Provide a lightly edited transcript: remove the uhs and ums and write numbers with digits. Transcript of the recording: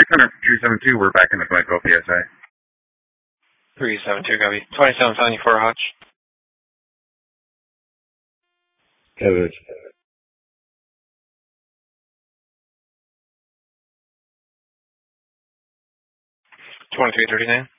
Center 372, we're back in the Glencoe PSA. 372, copy. 2774, Hutch. Coverage. 2339.